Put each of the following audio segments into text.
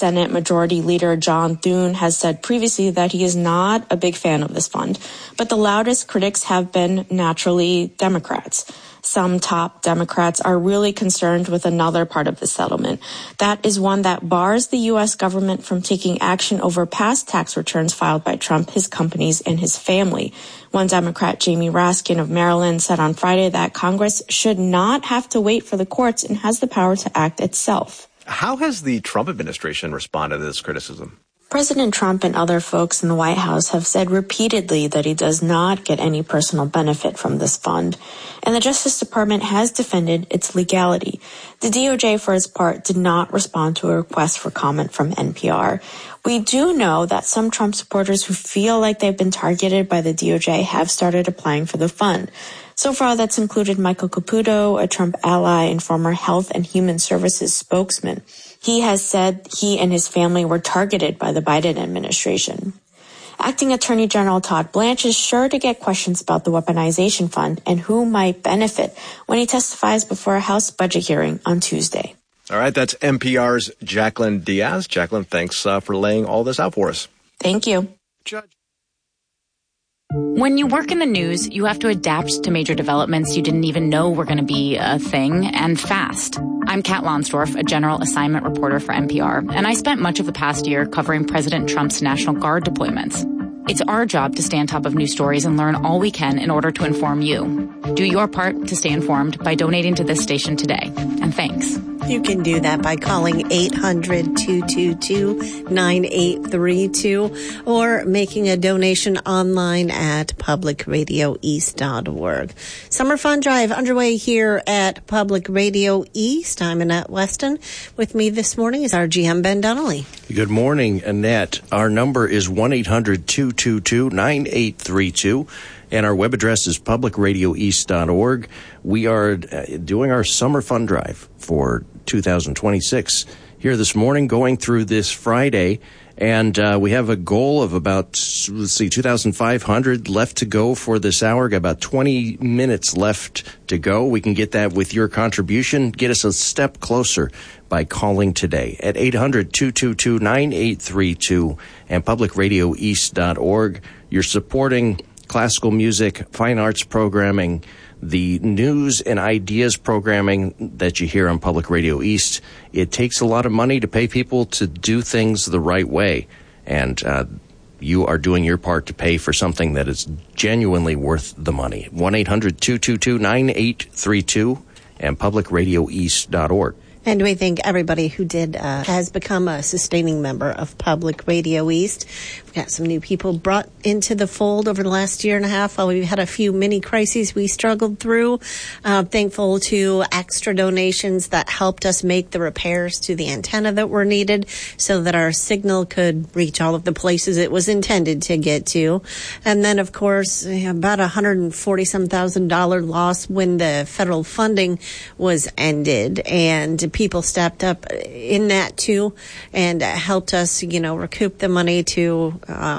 Senate Majority Leader John Thune has said previously that he is not a big fan of this fund, but the loudest critics have been naturally Democrats. Some top Democrats are really concerned with another part of the settlement. That is one that bars the U.S. government from taking action over past tax returns filed by Trump, his companies, and his family. One Democrat, Jamie Raskin of Maryland, said on Friday that Congress should not have to wait for the courts and has the power to act itself. How has the Trump administration responded to this criticism? President Trump and other folks in the White House have said repeatedly that he does not get any personal benefit from this fund, and the Justice Department has defended its legality. The DOJ, for its part, did not respond to a request for comment from NPR. We do know that some Trump supporters who feel like they've been targeted by the DOJ have started applying for the fund. So far, that's included Michael Caputo, a Trump ally and former Health and Human Services spokesman. He has said he and his family were targeted by the Biden administration. Acting Attorney General Todd Blanche is sure to get questions about the weaponization fund and who might benefit when he testifies before a House budget hearing on Tuesday. All right, that's NPR's Jacqueline Diaz. Jacqueline, thanks for laying all this out for us. Thank you. Judge. When you work in the news, you have to adapt to major developments you didn't even know were going to be a thing, and fast. I'm Kat Lonsdorf, a general assignment reporter for NPR, and I spent much of the past year covering President Trump's National Guard deployments. It's our job to stay on top of news stories and learn all we can in order to inform you. Do your part to stay informed by donating to this station today. And thanks. You can do that by calling 800-222-9832 or making a donation online at publicradioeast.org. Summer Fun Drive underway here at Public Radio East. I'm Annette Weston. With me this morning is our GM, Ben Donnelly. Good morning, Annette. Our number is 1-800-222-9832. And our web address is publicradioeast.org. We are doing our Summer Fun Drive for 2026 here this morning, going through this Friday. And we have a goal of about, 2,500 left to go for this hour. Got about 20 minutes left to go. We can get that with your contribution. Get us a step closer by calling today at 800-222-9832 and publicradioeast.org. You're supporting classical music, fine arts programming, the news and ideas programming that you hear on Public Radio East. It takes a lot of money to pay people to do things the right way. And you are doing your part to pay for something that is genuinely worth the money. 1-800-222-9832 and publicradioeast.org. And we thank everybody who has become a sustaining member of Public Radio East. We've got some new people brought into the fold over the last year and a half while we've had a few mini crises we struggled through. Thankful to extra donations that helped us make the repairs to the antenna that were needed so that our signal could reach all of the places it was intended to get to. And then, of course, about $140,000 loss when the federal funding was ended, and people stepped up in that too and helped us, recoup the money to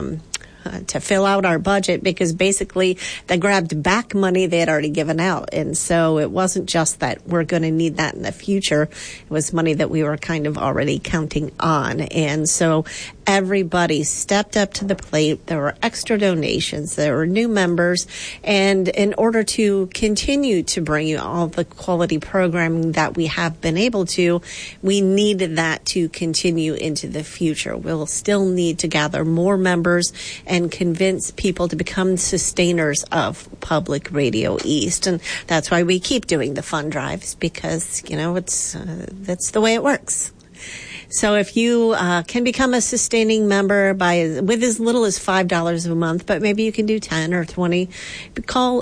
fill out our budget, because basically they grabbed back money they had already given out. And so it wasn't just that we're going to need that in the future. It was money that we were kind of already counting on. And so everybody stepped up to the plate. There were extra donations. There were new members. And in order to continue to bring you all the quality programming that we have been able to, we needed that to continue into the future. We'll still need to gather more members and convince people to become sustainers of Public Radio East. And that's why we keep doing the fund drives, because, that's the way it works. So if you can become a sustaining member with as little as $5 a month, but maybe you can do 10 or 20, call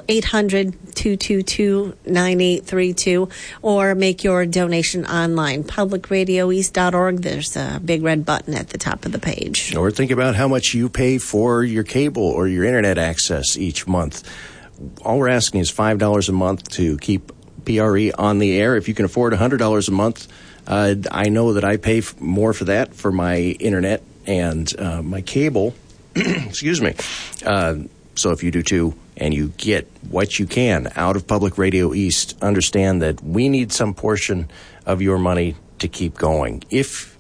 800-222-9832 or make your donation online. Publicradioeast.org. There's a big red button at the top of the page. Or think about how much you pay for your cable or your internet access each month. All we're asking is $5 a month to keep PRE on the air. If you can afford $100 a month, I know that I pay more for that for my internet and my cable. Excuse me. So if you do too, and you get what you can out of Public Radio East, understand that we need some portion of your money to keep going. If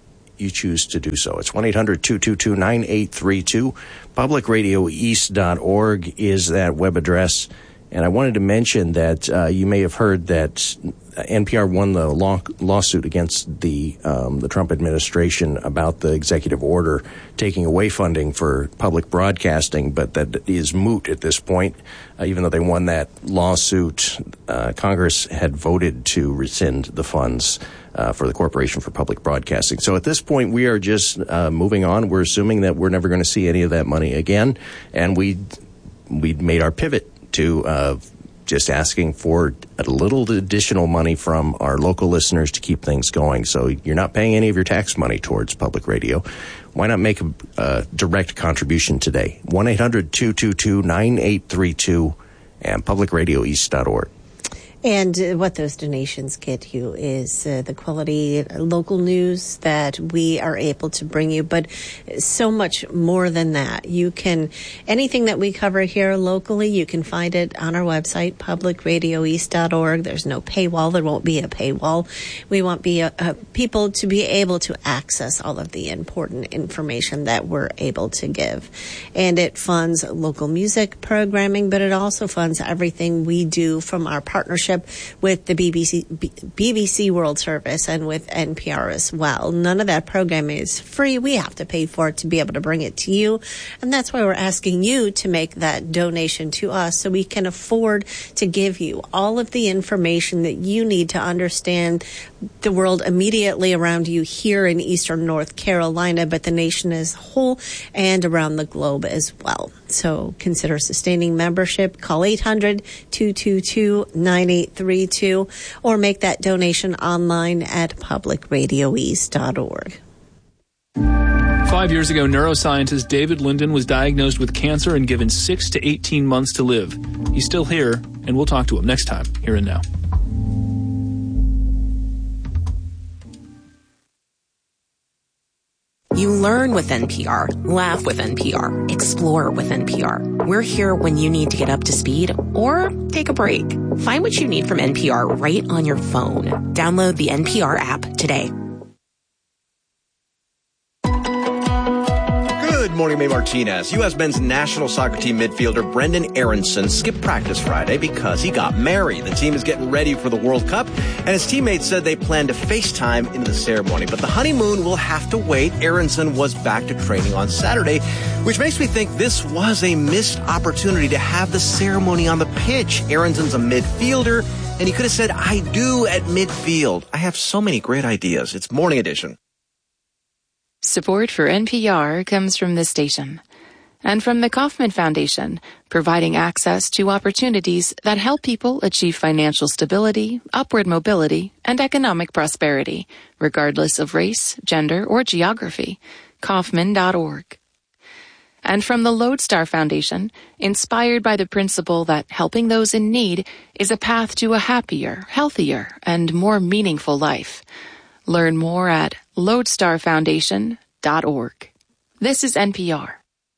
you choose to do so. It's 1-800-222-9832. PublicRadioEast.org is that web address. And I wanted to mention that you may have heard that NPR won the lawsuit against the Trump administration about the executive order taking away funding for public broadcasting, but that is moot at this point. Even though they won that lawsuit, Congress had voted to rescind the funds for the Corporation for Public Broadcasting. So at this point, we are just moving on. We're assuming that we're never going to see any of that money again, and we made our pivot to just asking for a little additional money from our local listeners to keep things going. So you're not paying any of your tax money towards public radio. Why not make a direct contribution today? 1-800-222-9832 and publicradioeast.org. And what those donations get you is the quality local news that we are able to bring you, but so much more than that. You can, anything that we cover here locally, you can find it on our website, publicradioeast.org. There's no paywall. There won't be a paywall. We want people to be able to access all of the important information that we're able to give. And it funds local music programming, but it also funds everything we do from our partnership with the BBC World Service and with NPR as well. None of that programming is free. We have to pay for it to be able to bring it to you. And that's why we're asking you to make that donation to us so we can afford to give you all of the information that you need to understand the world immediately around you here in Eastern North Carolina, but the nation as a whole and around the globe as well. So consider sustaining membership. Call 800-222-9832 or make that donation online at publicradioeast.org. 5 years ago, neuroscientist David Linden was diagnosed with cancer and given 6 to 18 months to live. He's still here, and we'll talk to him next time, Here and Now. You learn with NPR, laugh with NPR, explore with NPR. We're here when you need to get up to speed or take a break. Find what you need from NPR right on your phone. Download the NPR app today. Good morning, May Martinez. U.S. men's national soccer team midfielder Brenden Aaronson skipped practice Friday because he got married. The team is getting ready for the World Cup, and his teammates said they plan to FaceTime into the ceremony. But the honeymoon will have to wait. Aaronson was back to training on Saturday, which makes me think this was a missed opportunity to have the ceremony on the pitch. Aaronson's a midfielder, and he could have said, "I do" at midfield. I have so many great ideas. It's Morning Edition. Support for NPR comes from this station and from the Kauffman Foundation, providing access to opportunities that help people achieve financial stability, upward mobility, and economic prosperity, regardless of race, gender, or geography. Kauffman.org. And from the Lodestar Foundation, inspired by the principle that helping those in need is a path to a happier, healthier, and more meaningful life. Learn more at lodestarfoundation.org. This is NPR.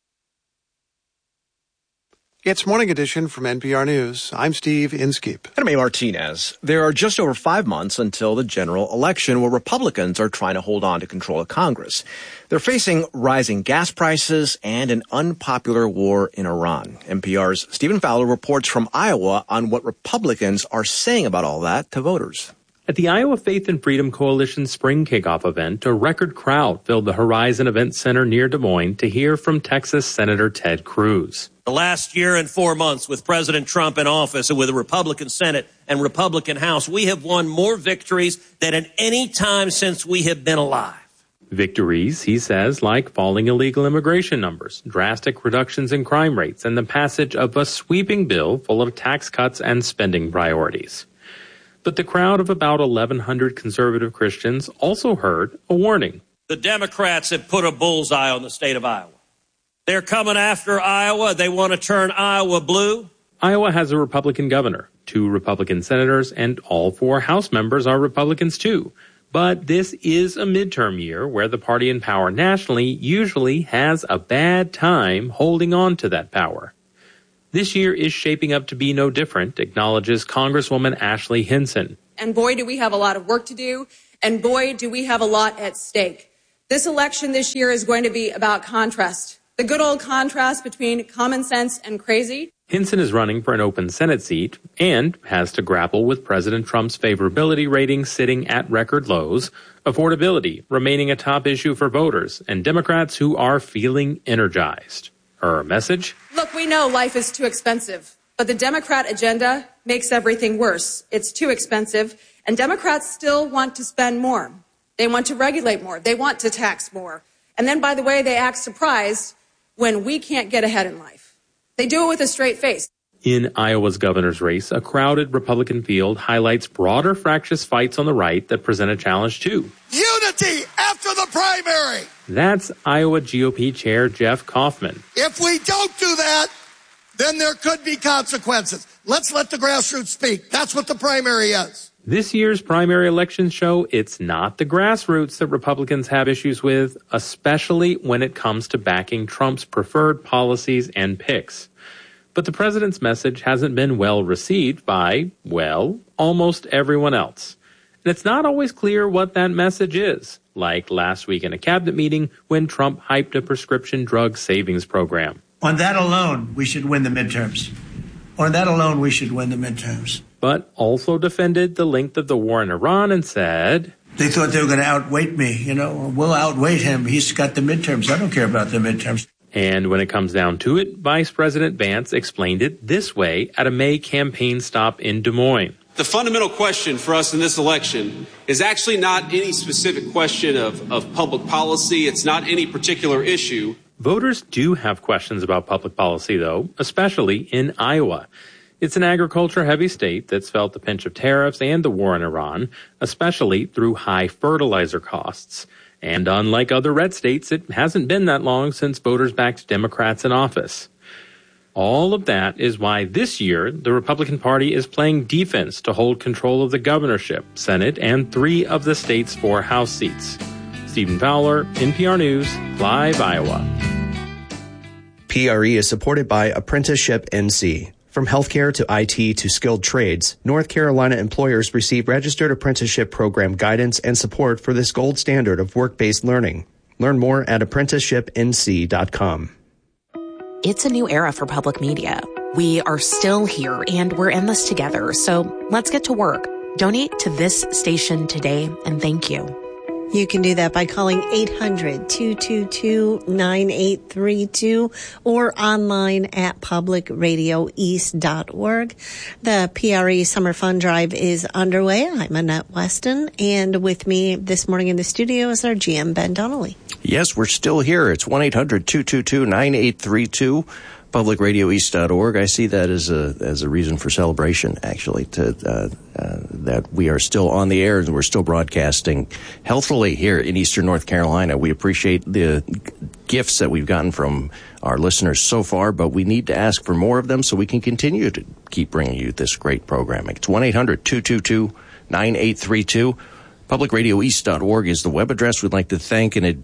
It's Morning Edition from NPR News. I'm Steve Inskeep. And I'm Martinez. There are just over 5 months until the general election where Republicans are trying to hold on to control of Congress. They're facing rising gas prices and an unpopular war in Iran. NPR's Stephen Fowler reports from Iowa on what Republicans are saying about all that to voters. At the Iowa Faith and Freedom Coalition spring kickoff event, a record crowd filled the Horizon Event Center near Des Moines to hear from Texas Senator Ted Cruz. The last year and 4 months with President Trump in office and with a Republican Senate and Republican House, we have won more victories than at any time since we have been alive. Victories, he says, like falling illegal immigration numbers, drastic reductions in crime rates, and the passage of a sweeping bill full of tax cuts and spending priorities. But the crowd of about 1,100 conservative Christians also heard a warning. The Democrats have put a bullseye on the state of Iowa. They're coming after Iowa. They want to turn Iowa blue. Iowa has a Republican governor, 2 Republican senators, and all 4 House members are Republicans too. But this is a midterm year where the party in power nationally usually has a bad time holding on to that power. This year is shaping up to be no different, acknowledges Congresswoman Ashley Hinson. And boy, do we have a lot of work to do, and boy, do we have a lot at stake. This election this year is going to be about contrast. The good old contrast between common sense and crazy. Hinson is running for an open Senate seat and has to grapple with President Trump's favorability rating sitting at record lows, affordability remaining a top issue for voters, and Democrats who are feeling energized. Her message? Look, we know life is too expensive, but the Democrat agenda makes everything worse. It's too expensive, and Democrats still want to spend more. They want to regulate more. They want to tax more. And then, by the way, they act surprised when we can't get ahead in life. They do it with a straight face. In Iowa's governor's race, a crowded Republican field highlights broader fractious fights on the right that present a challenge too. Unity after the primary. That's Iowa GOP Chair Jeff Kaufman. If we don't do that, then there could be consequences. Let's let the grassroots speak. That's what the primary is. This year's primary elections show it's not the grassroots that Republicans have issues with, especially when it comes to backing Trump's preferred policies and picks. But the president's message hasn't been well received by, well, almost everyone else. And it's not always clear what that message is, like last week in a cabinet meeting when Trump hyped a prescription drug savings program. On that alone, we should win the midterms. On that alone, we should win the midterms. But also defended the length of the war in Iran and said, they thought they were going to outweight me. We'll outweight him. He's got the midterms. I don't care about the midterms. And when it comes down to it, Vice President Vance explained it this way at a May campaign stop in Des Moines. The fundamental question for us in this election is actually not any specific question of public policy. It's not any particular issue. Voters do have questions about public policy, though, especially in Iowa. It's an agriculture-heavy state that's felt the pinch of tariffs and the war in Iran, especially through high fertilizer costs. And unlike other red states, it hasn't been that long since voters backed Democrats in office. All of that is why this year the Republican Party is playing defense to hold control of the governorship, Senate, and 3 of the state's 4 House seats. Stephen Fowler, NPR News, Live, Iowa. PRE is supported by Apprenticeship NC. From healthcare to IT to skilled trades, North Carolina employers receive registered apprenticeship program guidance and support for this gold standard of work-based learning. Learn more at apprenticeshipnc.com. It's a new era for public media. We are still here and we're in this together, so let's get to work. Donate to this station today and thank you. You can do that by calling 800-222-9832 or online at publicradioeast.org. The PRE Summer Fund Drive is underway. I'm Annette Weston, and with me this morning in the studio is our GM, Ben Donnelly. Yes, we're still here. It's 1-800-222-9832. publicradioeast.org. I see that as a reason for celebration, actually, that we are still on the air and we're still broadcasting healthily here in Eastern North Carolina. We appreciate the gifts that we've gotten from our listeners so far, but we need to ask for more of them so we can continue to keep bringing you this great programming. It's 1-800-222-9832. publicradioeast.org is the web address. We'd like to thank an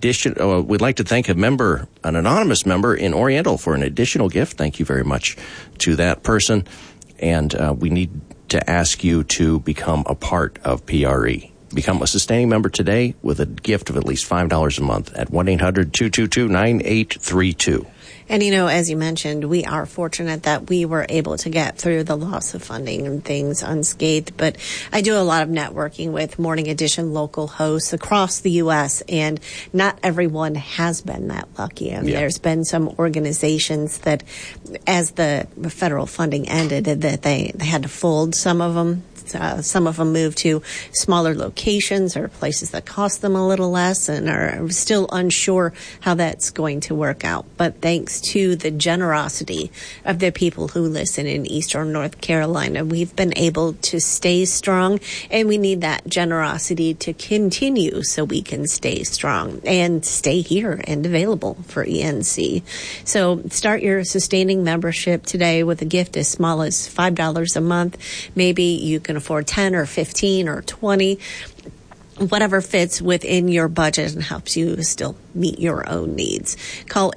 anonymous member in Oriental for an additional gift. Thank you very much to that person. And we need to ask you to become a part of PRE. Become a sustaining member today with a gift of at least $5 a month at 1-800-222-9832. And, as you mentioned, we are fortunate that we were able to get through the loss of funding and things unscathed. But I do a lot of networking with Morning Edition local hosts across the U.S., and not everyone has been that lucky. And there's been some organizations that, as the federal funding ended, that they had to fold some of them. Some of them moved to smaller locations or places that cost them a little less and are still unsure how that's going to work out. But thanks to the generosity of the people who listen in Eastern North Carolina, we've been able to stay strong, and we need that generosity to continue so we can stay strong and stay here and available for ENC. So start your sustaining membership today with a gift as small as $5 a month. Maybe you can afford 10 or 15 or 20. whatever fits within your budget and helps you still meet your own needs. Call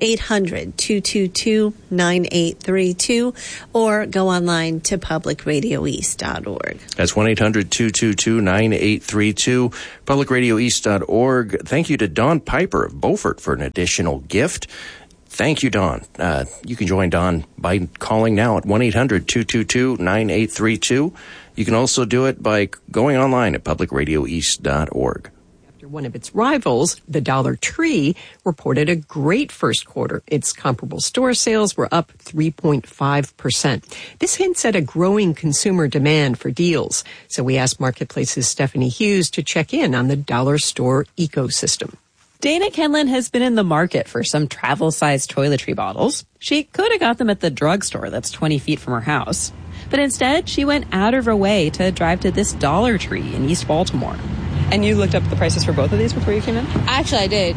800-222-9832 or go online to publicradioeast.org. That's 1-800-222-9832, publicradioeast.org. Thank you to Don Piper of Beaufort for an additional gift. Thank you, Don. You can join Don by calling now at 1-800-222-9832. You can also do it by going online at publicradioeast.org. After one of its rivals, the Dollar Tree, reported a great first quarter. Its comparable store sales were up 3.5%. This hints at a growing consumer demand for deals. So we asked Marketplace's Stephanie Hughes to check in on the dollar store ecosystem. Dana Kenlin has been in the market for some travel-sized toiletry bottles. She could have got them at the drugstore that's 20 feet from her house. But instead, she went out of her way to drive to this Dollar Tree in East Baltimore. And you looked up the prices for both of these before you came in? Actually, I did.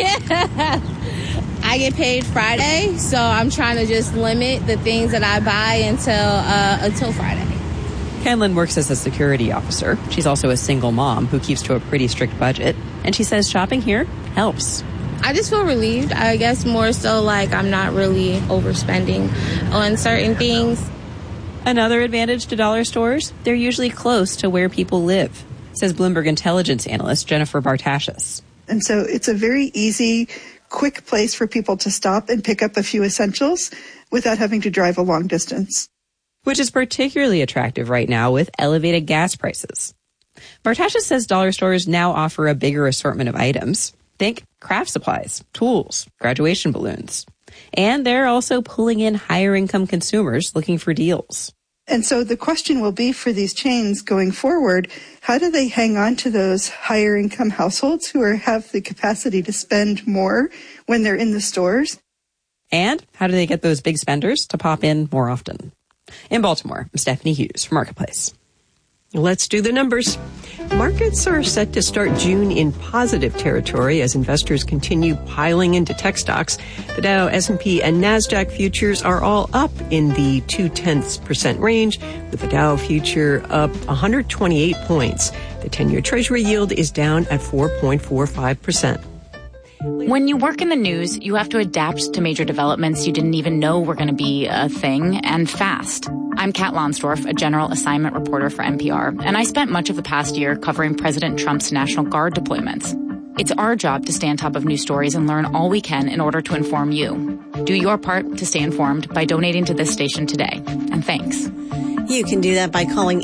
I get paid Friday, so I'm trying to just limit the things that I buy until Friday. Kenlin works as a security officer. She's also a single mom who keeps to a pretty strict budget. And she says shopping here helps. I just feel relieved. I guess more so like I'm not really overspending on certain things. Another advantage to dollar stores, they're usually close to where people live, says Bloomberg intelligence analyst Jennifer Bartashis. And so it's a very easy, quick place for people to stop and pick up a few essentials without having to drive a long distance. Which is particularly attractive right now with elevated gas prices. Bartashis says dollar stores now offer a bigger assortment of items. Think craft supplies, tools, graduation balloons. And they're also pulling in higher income consumers looking for deals. And so the question will be for these chains going forward, how do they hang on to those higher income households who have the capacity to spend more when they're in the stores? And how do they get those big spenders to pop in more often? In Baltimore, I'm Stephanie Hughes for Marketplace. Let's do the numbers. Markets are set to start June in positive territory as investors continue piling into tech stocks. The Dow, S&P, and NASDAQ futures are all up in the 0.2% range, with the Dow future up 128 points. The 10-year Treasury yield is down at 4.45%. When you work in the news, you have to adapt to major developments you didn't even know were going to be a thing, and fast. I'm Kat Lonsdorf, a general assignment reporter for NPR, and I spent much of the past year covering President Trump's National Guard deployments. It's our job to stay on top of news stories and learn all we can in order to inform you. Do your part to stay informed by donating to this station today. And thanks. You can do that by calling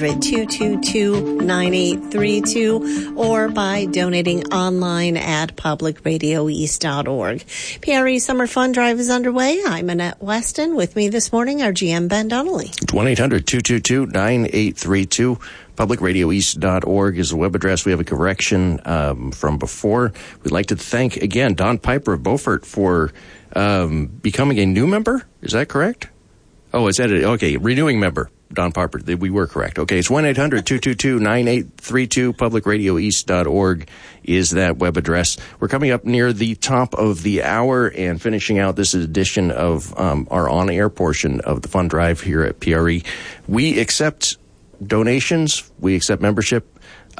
800-222-9832 or by donating online at publicradioeast.org. PRE Summer Fund Drive is underway. I'm Annette Weston. With me this morning, our GM, Ben Donnelly. 1-800-222-9832. Publicradioeast.org is the web address. We have a correction from before. We'd like to thank, again, Don Piper of Beaufort for becoming a new member. Is that correct? Oh, is that it? Okay, renewing member, Don Piper. We were correct. Okay, it's 1-800-222-9832. Publicradioeast.org is that web address. We're coming up near the top of the hour and finishing out this edition of our on-air portion of the fund drive here at PRE. We accept donations. We accept membership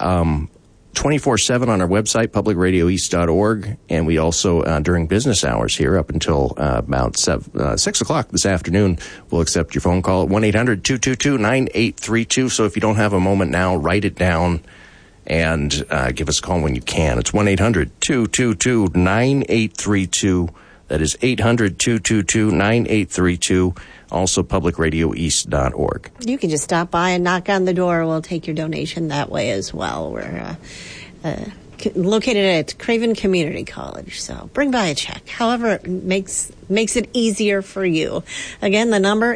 24/7 on our website, publicradioeast.org, and we also, during business hours here up until about 6 o'clock this afternoon, we'll accept your phone call at 1-800-222-9832. So if you don't have a moment now, write it down and give us a call when you can. It's 1-800-222-9832. That is 800-222-9832. Also, publicradioeast.org. You can just stop by and knock on the door. We'll take your donation that way as well. We're located at Craven Community College, so bring by a check. However, it makes it easier for you. Again, the number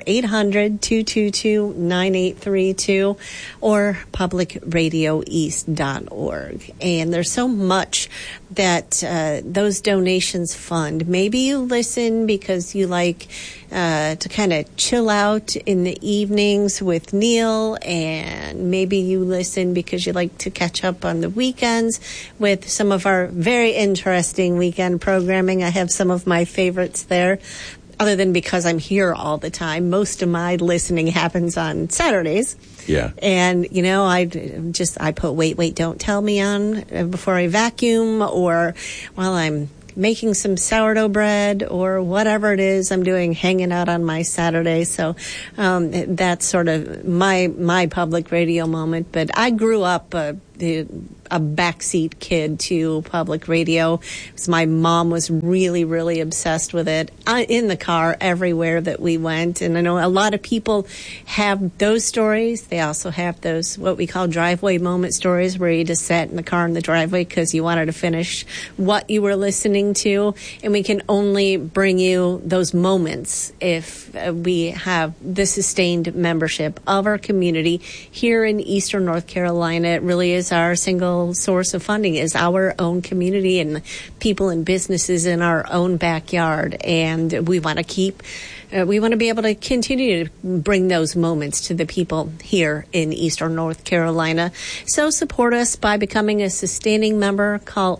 800-222-9832 or publicradioeast.org. And there's so much that those donations fund. Maybe you listen because you like to kind of chill out in the evenings with Neil, and maybe you listen because you like to catch up on the weekends with some of our very interesting weekend programming. I have some of my favorites there. other than because I'm here all the time, most of my listening happens on Saturdays. Yeah. And, I put Wait, Don't Tell Me on before I vacuum, or while I'm making some sourdough bread, or whatever it is I'm doing, hanging out on my Saturday. So that's sort of my public radio moment. But I grew up a backseat kid to public radio. My mom was really, really obsessed with it in the car everywhere that we went. And I know a lot of people have those stories. They also have those what we call driveway moment stories, where you just sat in the car in the driveway because you wanted to finish what you were listening to. And we can only bring you those moments if we have the sustained membership of our community here in Eastern North Carolina. It really is our single source of funding, is our own community and people and businesses in our own backyard. And we want to be able to continue to bring those moments to the people here in Eastern North Carolina. So support us by becoming a sustaining member. Call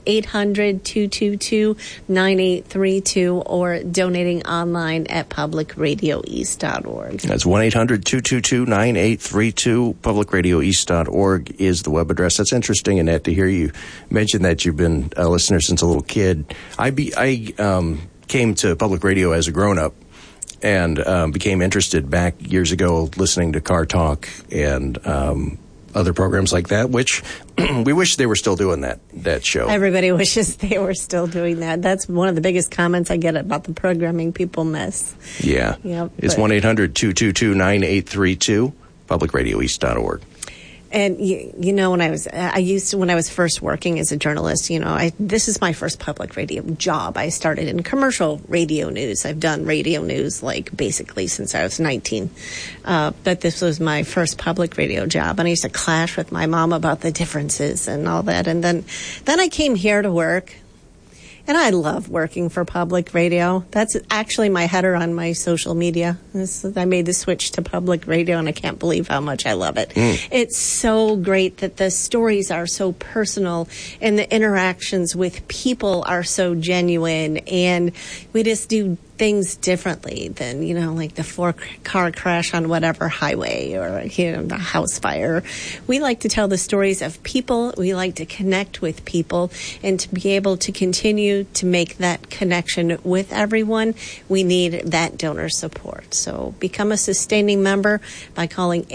800-222-9832 or donating online at publicradioeast.org. That's 1-800-222-9832. Publicradioeast.org is the web address. That's interesting, Annette, to hear you mention that you've been a listener since a little kid. I came to public radio as a grown-up and became interested back years ago listening to Car Talk and other programs like that, which we wish they were still doing that show. Everybody wishes they were still doing that. That's one of the biggest comments I get about the programming people miss. Yeah. It's 1-800-222-9832, publicradioeast.org. And when I was first working as a journalist, this is my first public radio job. I started in commercial radio news. I've done radio news basically since I was 19. But this was my first public radio job, and I used to clash with my mom about the differences and all that. And then I came here to work. And I love working for public radio. That's actually my header on my social media. I made the switch to public radio, and I can't believe how much I love it. It's so great that the stories are so personal and the interactions with people are so genuine, and we just do things differently than, like the 4-car crash on whatever highway or, the house fire. We like to tell the stories of people. We like to connect with people, and to be able to continue to make that connection with everyone, we need that donor support. So become a sustaining member by calling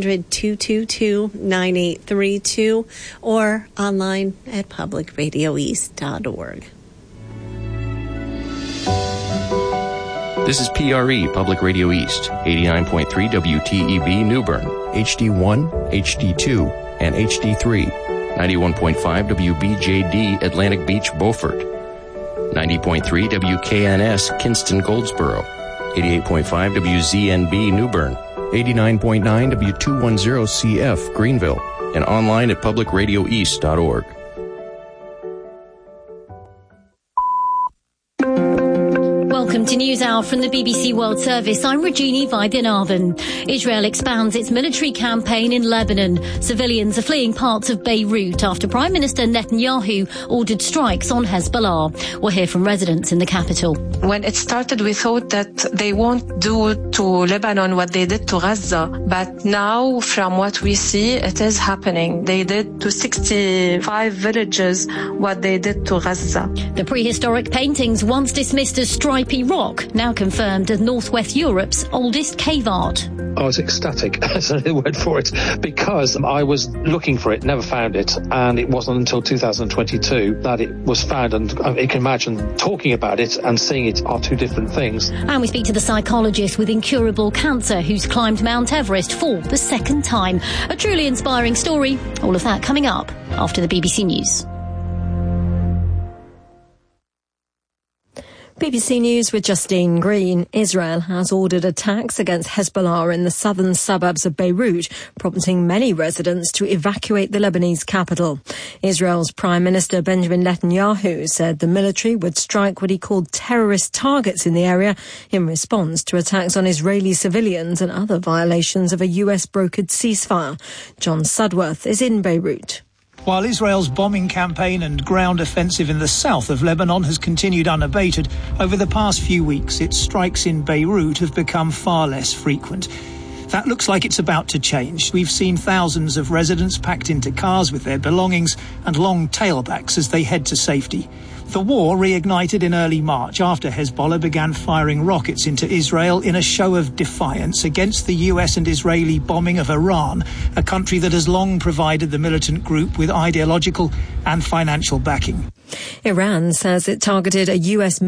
800-222-9832 or online at publicradioeast.org. This is PRE, Public Radio East, 89.3 WTEB New Bern, HD1, HD2, and HD3, 91.5 WBJD Atlantic Beach Beaufort, 90.3 WKNS Kinston Goldsboro, 88.5 WZNB New Bern, 89.9 W210CF Greenville, and online at publicradioeast.org. Welcome to NewsHour from the BBC World Service. I'm Regina Vaidyanathan. Israel expands its military campaign in Lebanon. Civilians are fleeing parts of Beirut after Prime Minister Netanyahu ordered strikes on Hezbollah. We'll hear from residents in the capital. When it started, we thought that they won't do to Lebanon what they did to Gaza. But now, from what we see, it is happening. They did to 65 villages what they did to Gaza. The prehistoric paintings once dismissed as stripy rock, now confirmed as Northwest Europe's oldest cave art. I was ecstatic, that's the word for it, because I was looking for it, never found it, and it wasn't until 2022 that it was found. And you can imagine talking about it and seeing it are two different things. And we speak to the psychologist with incurable cancer who's climbed Mount Everest for the second time. A truly inspiring story. All of that coming up after the BBC News. BBC News with Justine Green. Israel has ordered attacks against Hezbollah in the southern suburbs of Beirut, prompting many residents to evacuate the Lebanese capital. Israel's Prime Minister Benjamin Netanyahu said the military would strike what he called terrorist targets in the area in response to attacks on Israeli civilians and other violations of a US-brokered ceasefire. John Sudworth is in Beirut. While Israel's bombing campaign and ground offensive in the south of Lebanon has continued unabated, over the past few weeks, its strikes in Beirut have become far less frequent. That looks like it's about to change. We've seen thousands of residents packed into cars with their belongings and long tailbacks as they head to safety. The war reignited in early March after Hezbollah began firing rockets into Israel in a show of defiance against the US and Israeli bombing of Iran, a country that has long provided the militant group with ideological and financial backing. Iran says it targeted a US